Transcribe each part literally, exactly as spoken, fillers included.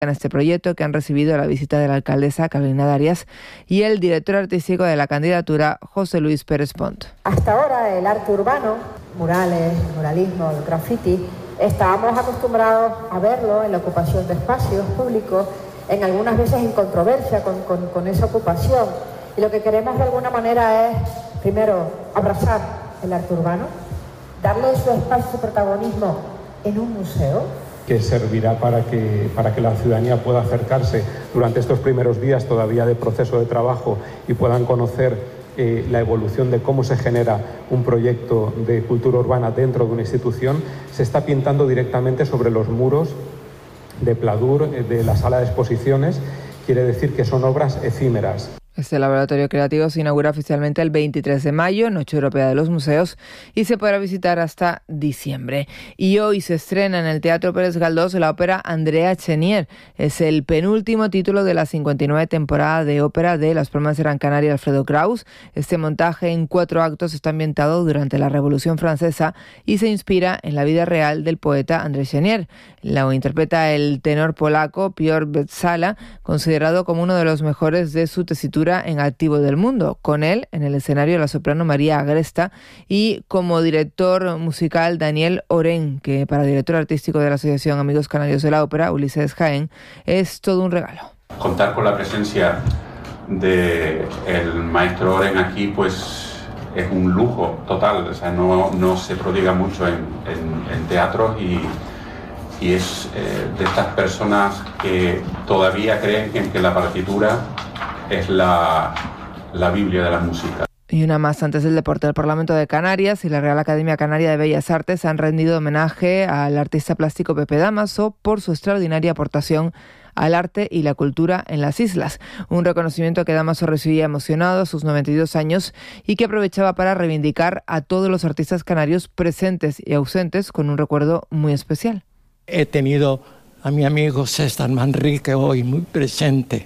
en este proyecto, que han recibido la visita de la alcaldesa Carolina Darias y el director artístico de la candidatura, José Luis Pérez Pont. Hasta ahora el arte urbano, murales, muralismo, el graffiti, estábamos acostumbrados a verlo en la ocupación de espacios públicos, en algunas veces en controversia con, con, con esa ocupación. Y lo que queremos de alguna manera es, primero, abrazar el arte urbano, darle su espacio, su protagonismo en un museo, que servirá para que, para que la ciudadanía pueda acercarse durante estos primeros días todavía de proceso de trabajo y puedan conocer eh, la evolución de cómo se genera un proyecto de cultura urbana dentro de una institución. Se está pintando directamente sobre los muros de Pladur, de la sala de exposiciones. Quiere decir que son obras efímeras. Este laboratorio creativo se inaugura oficialmente el veintitrés de mayo, Noche Europea de los Museos, y se podrá visitar hasta diciembre. Y hoy se estrena en el Teatro Pérez Galdós la ópera Andrea Chenier. Es el penúltimo título de la cincuenta y nueve temporada de ópera de Las Palmas de Gran Canaria, Alfredo Kraus. Este montaje en cuatro actos está ambientado durante la Revolución Francesa y se inspira en la vida real del poeta André Chenier. Lo interpreta el tenor polaco Piotr Beczala, considerado como uno de los mejores de su tesitura en activo del mundo. Con él en el escenario la soprano María Agresta y como director musical Daniel Oren, que para director artístico de la Asociación Amigos Canarios de la Ópera, Ulises Jaén, es todo un regalo. Contar con la presencia del maestro Oren aquí pues es un lujo total, o sea, no, no se prodiga mucho en, en, en teatros y y es eh, de estas personas que todavía creen que, que la partitura es la, la Biblia de la música. Y una más antes del deporte. El Parlamento de Canarias y la Real Academia Canaria de Bellas Artes han rendido homenaje al artista plástico Pepe Dámaso por su extraordinaria aportación al arte y la cultura en las islas. Un reconocimiento que Dámaso recibía emocionado a sus noventa y dos años y que aprovechaba para reivindicar a todos los artistas canarios presentes y ausentes con un recuerdo muy especial. He tenido a mi amigo César Manrique hoy muy presente.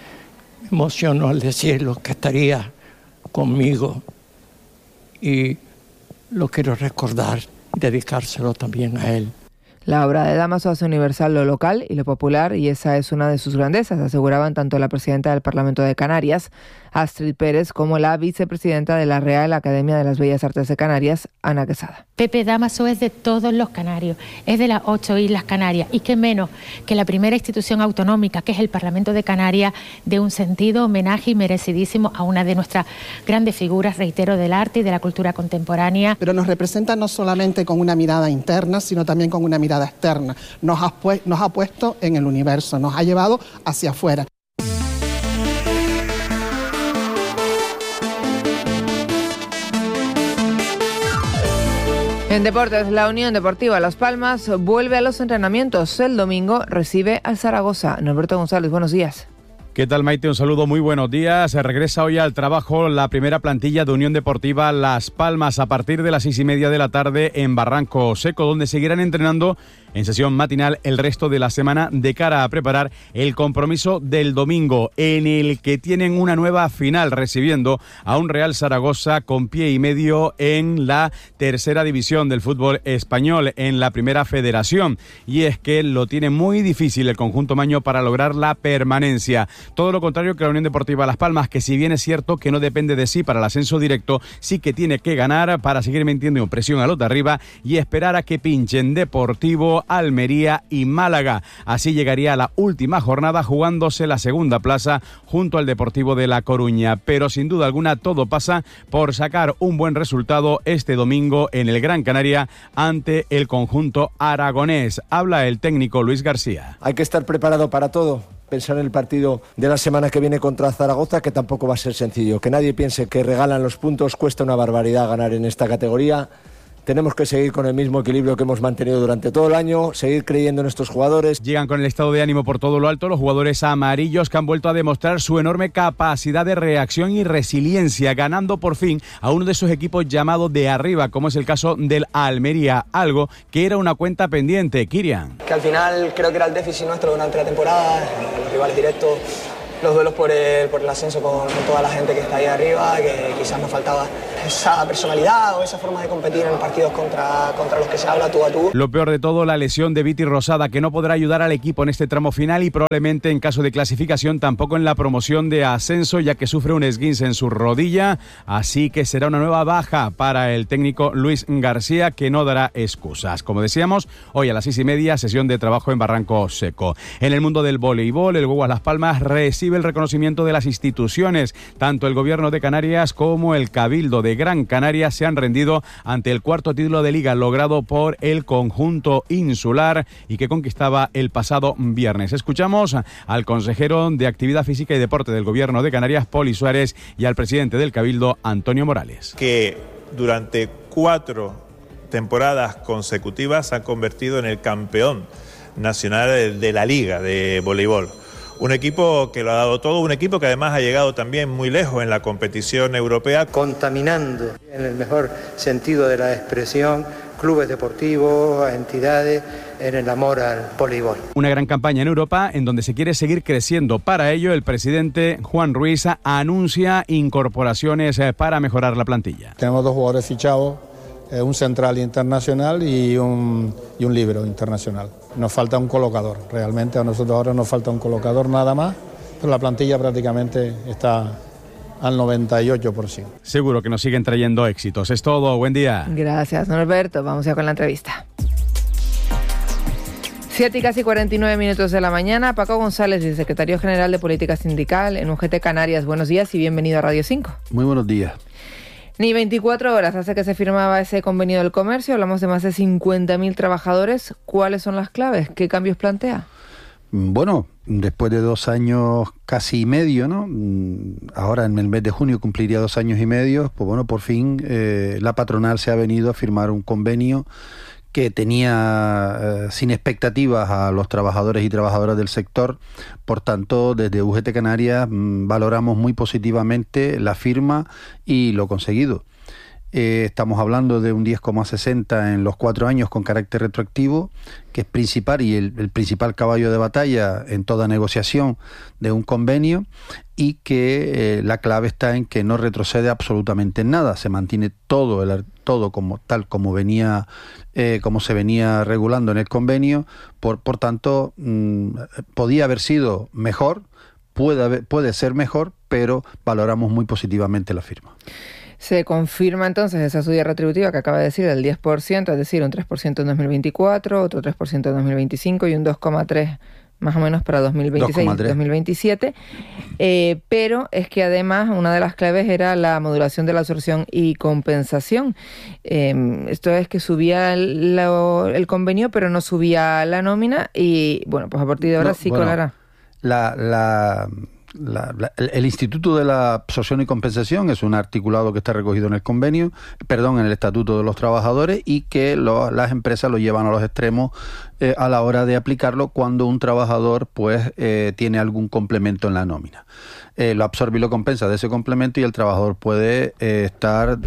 Me emociono al decirlo que estaría conmigo y lo quiero recordar y dedicárselo también a él. La obra de Dámaso hace universal lo local y lo popular y esa es una de sus grandezas, aseguraban tanto la presidenta del Parlamento de Canarias, Astrid Pérez, como la vicepresidenta de la Real Academia de las Bellas Artes de Canarias, Ana Quesada. Pepe Dámaso es de todos los canarios, es de las ocho islas Canarias y qué menos que la primera institución autonómica, que es el Parlamento de Canarias, de un sentido homenaje y merecidísimo a una de nuestras grandes figuras, reitero, del arte y de la cultura contemporánea. Pero nos representa no solamente con una mirada interna, sino también con una mirada externa. Nos ha, pu- nos ha puesto en el universo, nos ha llevado hacia afuera. En deportes, la Unión Deportiva Las Palmas vuelve a los entrenamientos. El domingo recibe al Zaragoza. Norberto González, buenos días. ¿Qué tal, Maite? Un saludo, muy buenos días. Se regresa hoy al trabajo la primera plantilla de Unión Deportiva Las Palmas a partir de las seis y media de la tarde en Barranco Seco, donde seguirán entrenando en sesión matinal el resto de la semana de cara a preparar el compromiso del domingo, en el que tienen una nueva final recibiendo a un Real Zaragoza con pie y medio en la tercera división del fútbol español, en la primera federación. Y es que lo tiene muy difícil el conjunto maño para lograr la permanencia. Todo lo contrario que la Unión Deportiva Las Palmas, que si bien es cierto que no depende de sí para el ascenso directo, sí que tiene que ganar para seguir metiendo presión a los de arriba y esperar a que pinchen Deportivo, Almería y Málaga. Así llegaría a la última jornada jugándose la segunda plaza junto al Deportivo de La Coruña. Pero sin duda alguna todo pasa por sacar un buen resultado este domingo en el Gran Canaria ante el conjunto aragonés. Habla el técnico Luis García. Hay que estar preparado para todo. Pensar en el partido de la semana que viene contra Zaragoza, que tampoco va a ser sencillo. Que nadie piense que regalan los puntos, cuesta una barbaridad ganar en esta categoría. Tenemos que seguir con el mismo equilibrio que hemos mantenido durante todo el año, seguir creyendo en estos jugadores. Llegan con el estado de ánimo por todo lo alto los jugadores amarillos, que han vuelto a demostrar su enorme capacidad de reacción y resiliencia, ganando por fin a uno de esos equipos llamados de arriba, como es el caso del Almería, algo que era una cuenta pendiente. Kirian. Que al final creo que era el déficit nuestro durante la temporada, los rivales directos, los duelos por el, por el ascenso con, con toda la gente que está ahí arriba, que quizás nos faltaba esa personalidad o esa forma de competir en partidos contra, contra los que se habla tú a tú. Lo peor de todo, la lesión de Viti Rosada, que no podrá ayudar al equipo en este tramo final y probablemente en caso de clasificación tampoco en la promoción de ascenso, ya que sufre un esguince en su rodilla, así que será una nueva baja para el técnico Luis García, que no dará excusas. Como decíamos, hoy a las seis y media, sesión de trabajo en Barranco Seco. En el mundo del voleibol, el Guaguas Las Palmas recibe el reconocimiento de las instituciones. Tanto el Gobierno de Canarias como el Cabildo de Gran Canaria se han rendido ante el cuarto título de liga logrado por el conjunto insular y que conquistaba el pasado viernes. Escuchamos al consejero de Actividad Física y Deporte del Gobierno de Canarias, Poli Suárez, y al presidente del Cabildo, Antonio Morales. Que durante cuatro temporadas consecutivas se ha convertido en el campeón nacional de, de la liga de voleibol. Un equipo que lo ha dado todo, un equipo que además ha llegado también muy lejos en la competición europea. Contaminando, en el mejor sentido de la expresión, clubes deportivos, entidades, en el amor al voleibol. Una gran campaña en Europa en donde se quiere seguir creciendo. Para ello, el presidente Juan Ruiz anuncia incorporaciones para mejorar la plantilla. Tenemos dos jugadores fichados, un central internacional y un, y un líbero internacional. Nos falta un colocador, realmente a nosotros ahora nos falta un colocador nada más, pero la plantilla prácticamente está al noventa y ocho por ciento. Seguro que nos siguen trayendo éxitos. Es todo, buen día. Gracias, Norberto. Vamos ya con la entrevista. Siete y casi cuarenta y nueve minutos de la mañana. Paco González, el secretario general de Política Sindical en U G T Canarias. Buenos días y bienvenido a Radio cinco. Muy buenos días. Ni veinticuatro horas hace que se firmaba ese convenio del comercio. Hablamos de más de cincuenta mil trabajadores. ¿Cuáles son las claves? ¿Qué cambios plantea? Bueno, después de dos años casi y medio, ¿no? Ahora en el mes de junio cumpliría dos años y medio. Pues bueno, por fin eh, la patronal se ha venido a firmar un convenio que tenía eh, sin expectativas a los trabajadores y trabajadoras del sector. Por tanto, desde U G T Canarias mmm, valoramos muy positivamente la firma y lo conseguido. Eh, estamos hablando de un diez coma sesenta en los cuatro años con carácter retroactivo, que es principal y el, el principal caballo de batalla en toda negociación de un convenio, y que eh, la clave está en que no retrocede absolutamente en nada, se mantiene todo el todo como tal como venía eh, como se venía regulando en el convenio. Por por tanto mmm, podía haber sido mejor, puede haber, puede ser mejor, pero valoramos muy positivamente la firma. Se confirma entonces esa subida retributiva que acaba de decir del diez por ciento, es decir, un tres por ciento en dos mil veinticuatro, otro tres por ciento en dos mil veinticinco y un dos coma tres por ciento más o menos para dos mil veintiséis y dos mil veintisiete. Eh, pero es que además una de las claves era la modulación de la absorción y compensación. Eh, esto es que subía el, la, el convenio, pero no subía la nómina y, bueno, pues a partir de ahora no, sí bueno, colará. La... la... La, la, el Instituto de la Absorción y Compensación es un articulado que está recogido en el convenio, perdón, en el Estatuto de los Trabajadores, y que lo, las empresas lo llevan a los extremos eh, a la hora de aplicarlo cuando un trabajador pues eh, tiene algún complemento en la nómina. Eh, lo absorbe y lo compensa de ese complemento y el trabajador puede eh, estar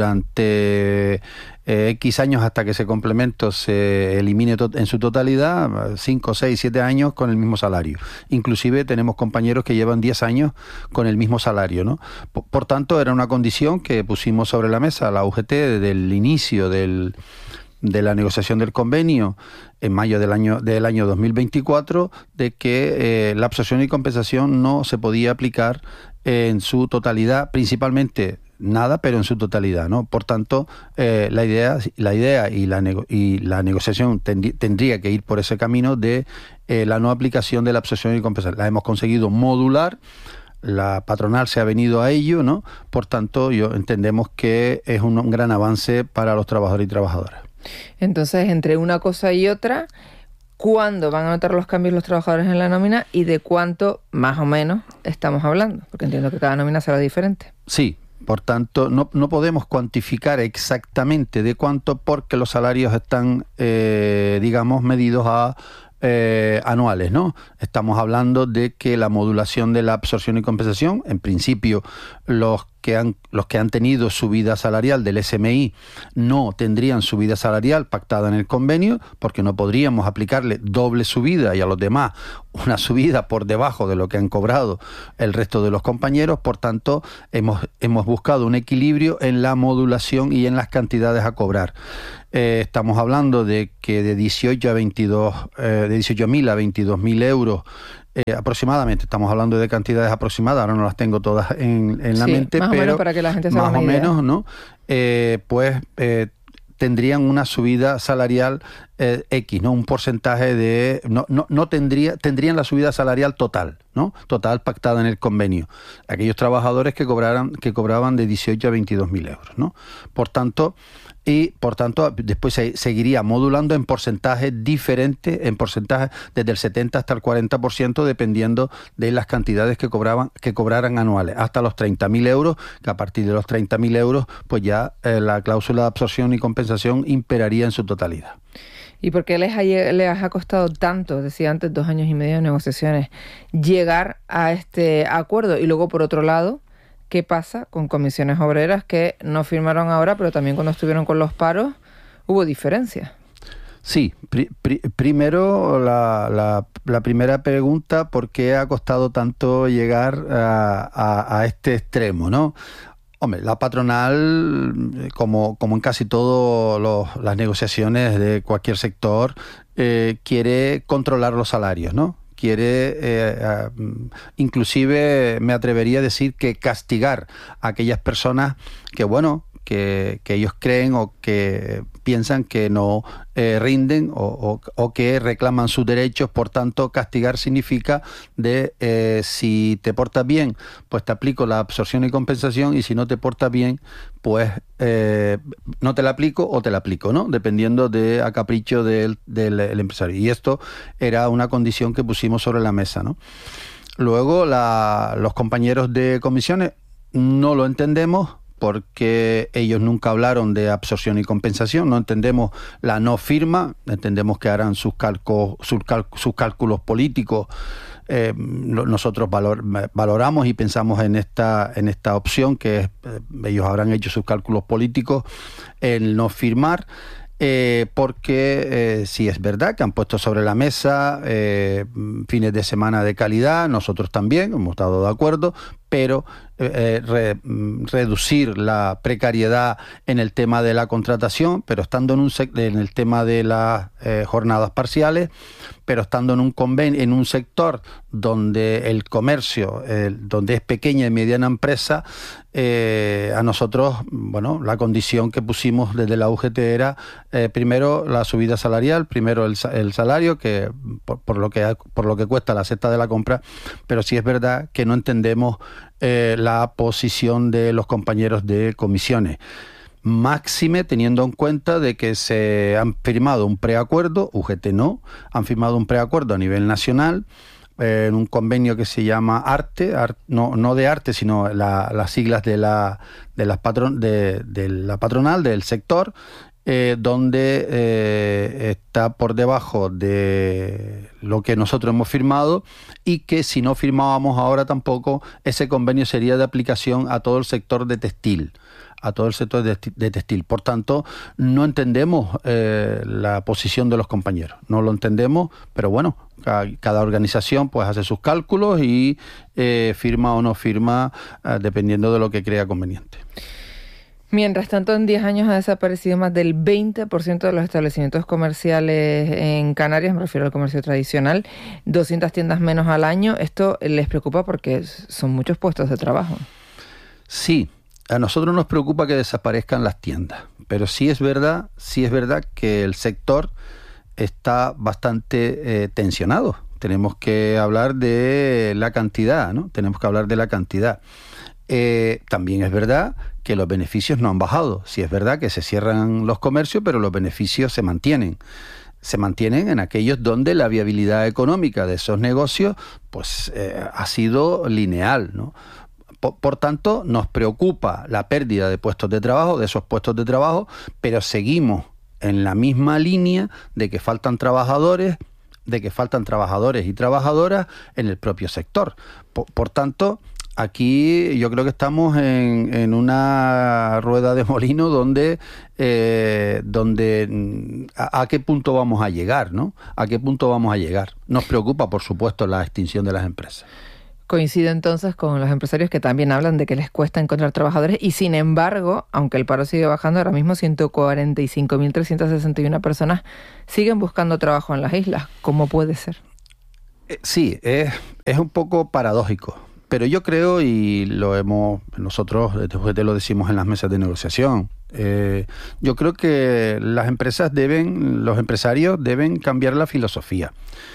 durante eh, X años hasta que ese complemento se elimine to- en su totalidad, cinco, seis, siete años con el mismo salario. Inclusive tenemos compañeros que llevan diez años con el mismo salario, ¿no? Por, por tanto, era una condición que pusimos sobre la mesa la U G T desde el inicio del... de la negociación del convenio en mayo del año del año dos mil veinticuatro, de que eh, la absorción y compensación no se podía aplicar eh, en su totalidad, principalmente nada, pero en su totalidad, ¿no? Por tanto, eh, la idea la idea y la nego- y la negociación tendrí- tendría que ir por ese camino de eh, la no aplicación de la absorción y compensación. La hemos conseguido modular. La patronal se ha venido a ello, ¿no? Por tanto, yo entendemos que es un, un gran avance para los trabajadores y trabajadoras. Entonces, entre una cosa y otra, ¿cuándo van a notar los cambios los trabajadores en la nómina y de cuánto más o menos estamos hablando? Porque entiendo que cada nómina será diferente. Sí, por tanto, no, no podemos cuantificar exactamente de cuánto, porque los salarios están, eh, digamos, medidos a eh, anuales, ¿no? Estamos hablando de que la modulación de la absorción y compensación, en principio, los que han los que han tenido subida salarial del S M I no tendrían subida salarial pactada en el convenio, porque no podríamos aplicarle doble subida y a los demás una subida por debajo de lo que han cobrado el resto de los compañeros. Por tanto, hemos, hemos buscado un equilibrio en la modulación y en las cantidades a cobrar. Eh, estamos hablando de que de dieciocho a veintidós, eh, de dieciocho mil a veintidós mil euros Eh, aproximadamente, estamos hablando de cantidades aproximadas, ahora no las tengo todas en, en la sí, mente, más pero o menos para que la gente se haga más una o idea. menos, ¿no? Eh, pues eh, tendrían una subida salarial eh, X, ¿no? Un porcentaje de... No, no, no tendría, tendrían la subida salarial total, ¿no? Total pactada en el convenio. Aquellos trabajadores que cobraran, que cobraban de dieciocho a veintidós mil euros, ¿no? Por tanto... Y, por tanto, después se seguiría modulando en porcentajes diferentes, en porcentajes desde el setenta hasta el cuarenta por ciento, dependiendo de las cantidades que cobraban que cobraran anuales, hasta los treinta mil euros, que a partir de los treinta mil euros, pues ya eh, la cláusula de absorción y compensación imperaría en su totalidad. ¿Y por qué les ha, les ha costado tanto, decía antes, dos años y medio de negociaciones, llegar a este acuerdo? Y luego, por otro lado, ¿qué pasa con comisiones obreras que no firmaron ahora, pero también cuando estuvieron con los paros hubo diferencias? Sí, pri, pri, primero la, la, la primera pregunta, ¿por qué ha costado tanto llegar a, a, a este extremo, ¿no? Hombre, la patronal, como, como en casi todas las negociaciones de cualquier sector, eh, quiere controlar los salarios, ¿no? Quiere, eh, uh, inclusive me atrevería a decir que castigar a aquellas personas que, bueno, que, que ellos creen o que piensan que no eh, rinden o, o, o que reclaman sus derechos. Por tanto, castigar significa de eh, si te portas bien, pues te aplico la absorción y compensación, y si no te portas bien, pues eh, no te la aplico o te la aplico, ¿no? Dependiendo de a capricho del, del el empresario. Y esto era una condición que pusimos sobre la mesa, ¿no? Luego, la, los compañeros de comisiones no lo entendemos, porque ellos nunca hablaron de absorción y compensación, no entendemos la no firma, entendemos que harán sus, calcos, sus, cal, sus cálculos políticos. Eh, nosotros valor, valoramos y pensamos en esta, en esta opción, que es, eh, ellos habrán hecho sus cálculos políticos, el no firmar. Eh, porque eh, sí es verdad que han puesto sobre la mesa eh, fines de semana de calidad, nosotros también hemos estado de acuerdo, pero eh, re, reducir la precariedad en el tema de la contratación, pero estando en, un en el tema de las eh, jornadas parciales, pero estando en un convenio, en un sector donde el comercio, eh, donde es pequeña y mediana empresa, eh, a nosotros, bueno, la condición que pusimos desde la U G T era eh, primero la subida salarial, primero el, el salario, que por, por lo que por lo que cuesta la cesta de la compra, pero sí es verdad que no entendemos eh, la posición de los compañeros de comisiones. Máxime teniendo en cuenta de que se han firmado un preacuerdo, U G T no, han firmado un preacuerdo a nivel nacional, eh, en un convenio que se llama ARTE, Art, no, no de arte, sino la, las siglas de la, de, las patron, de, de la patronal, del sector, eh, donde eh, está por debajo de lo que nosotros hemos firmado, y que si no firmábamos ahora tampoco, ese convenio sería de aplicación a todo el sector de textil. a todo el sector de, de textil. Por tanto, no entendemos eh, la posición de los compañeros, no lo entendemos, pero bueno, cada, cada organización pues hace sus cálculos y eh, firma o no firma eh, dependiendo de lo que crea conveniente. Mientras tanto, en diez años ha desaparecido más del veinte por ciento de los establecimientos comerciales en Canarias, me refiero al comercio tradicional, doscientas tiendas menos al año. ¿Esto les preocupa porque son muchos puestos de trabajo? Sí. A nosotros nos preocupa que desaparezcan las tiendas, pero sí es verdad, sí es verdad que el sector está bastante eh, tensionado. Tenemos que hablar de la cantidad, ¿no? Tenemos que hablar de la cantidad. Eh, también es verdad que los beneficios no han bajado. Sí es verdad que se cierran los comercios, pero los beneficios se mantienen. Se mantienen en aquellos donde la viabilidad económica de esos negocios pues eh, ha sido lineal, ¿no? Por tanto, nos preocupa la pérdida de puestos de trabajo, de esos puestos de trabajo, pero seguimos en la misma línea de que faltan trabajadores, de que faltan trabajadores y trabajadoras en el propio sector. Por, por tanto, aquí yo creo que estamos en, en una rueda de molino donde, eh, donde a, a qué punto vamos a llegar, ¿no? ¿A qué punto vamos a llegar? Nos preocupa, por supuesto, la extinción de las empresas. Coincide entonces con los empresarios que también hablan de que les cuesta encontrar trabajadores y, sin embargo, aunque el paro sigue bajando, ahora mismo ciento cuarenta y cinco mil trescientas sesenta y una personas siguen buscando trabajo en las islas. ¿Cómo puede ser? Eh, sí, es, es un poco paradójico. Pero yo creo, y lo hemos nosotros después te lo decimos en las mesas de negociación, eh, yo creo que las empresas deben, los empresarios deben cambiar la filosofía.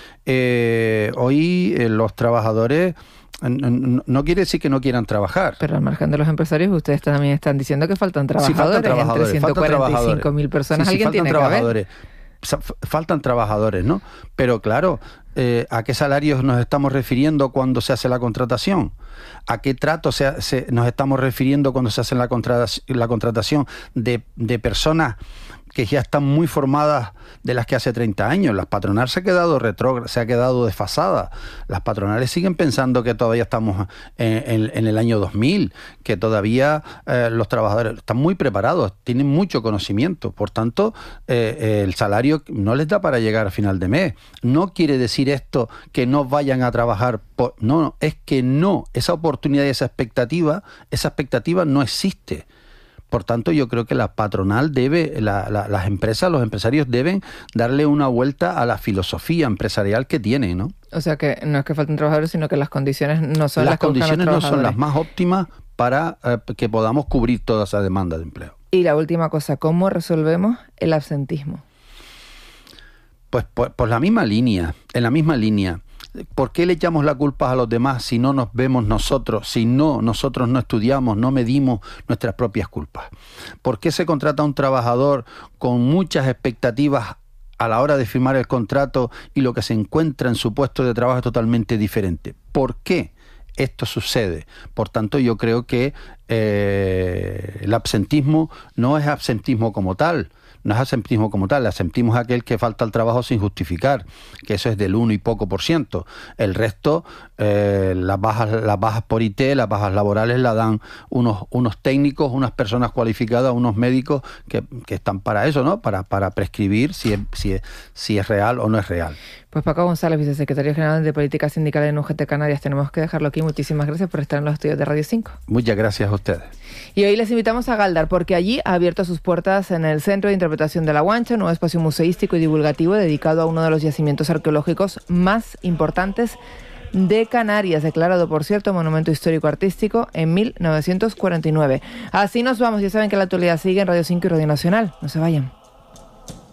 Eh, hoy eh, los trabajadores no, no quiere decir que no quieran trabajar. Pero al margen de los empresarios, ustedes también están diciendo que faltan trabajadores. Sí, faltan trabajadores. Entre ciento cuarenta y cinco mil personas, sí, sí, alguien tiene trabajadores. que ver. Faltan trabajadores, ¿no? Pero claro, eh, ¿a qué salarios nos estamos refiriendo cuando se hace la contratación? ¿A qué trato se, se, nos estamos refiriendo cuando se hace la, contratación, la contratación de, de personas que ya están muy formadas de las que hace treinta años? Las patronales se ha quedado retrógrada, se ha quedado desfasada. Las patronales siguen pensando que todavía estamos en, en, en el año dos mil, que todavía eh, los trabajadores están muy preparados, tienen mucho conocimiento. Por tanto, eh, eh, el salario no les da para llegar a final de mes. No quiere decir esto que no vayan a trabajar. Por, no, no, es que no. Esa oportunidad y esa expectativa, esa expectativa no existe. Por tanto, yo creo que la patronal debe, la, la, las empresas, los empresarios deben darle una vuelta a la filosofía empresarial que tienen, ¿no? O sea que no es que falten trabajadores, sino que las condiciones no son las, las condiciones no son las más óptimas para eh, que podamos cubrir toda esa demanda de empleo. Y la última cosa, ¿cómo resolvemos el absentismo? Pues por, por la misma línea, en la misma línea. ¿Por qué le echamos la culpa a los demás si no nos vemos nosotros, si no nosotros no estudiamos, no medimos nuestras propias culpas? ¿Por qué se contrata a un trabajador con muchas expectativas a la hora de firmar el contrato y lo que se encuentra en su puesto de trabajo es totalmente diferente? ¿Por qué esto sucede? Por tanto, yo creo que eh, el absentismo no es absentismo como tal. No es absentismo como tal, el absentismo es aquel que falta al trabajo sin justificar, que eso es del uno y poco por ciento. El resto, eh, las bajas las bajas por I T, las bajas laborales las dan unos unos técnicos, unas personas cualificadas, unos médicos que, que están para eso, ¿no? Para, para prescribir si es, si, es, si es real o no es real. Pues Paco González, vicesecretario general de Política Sindical en U G T Canarias, tenemos que dejarlo aquí. Muchísimas gracias por estar en los estudios de Radio cinco. Muchas gracias a ustedes. Y hoy les invitamos a Galdar, porque allí ha abierto sus puertas en el Centro de Interpretación de la Guancha, un nuevo espacio museístico y divulgativo dedicado a uno de los yacimientos arqueológicos más importantes de Canarias, declarado, por cierto, Monumento Histórico Artístico en mil novecientos cuarenta y nueve. Así nos vamos, ya saben que la actualidad sigue en Radio cinco y Radio Nacional. No se vayan.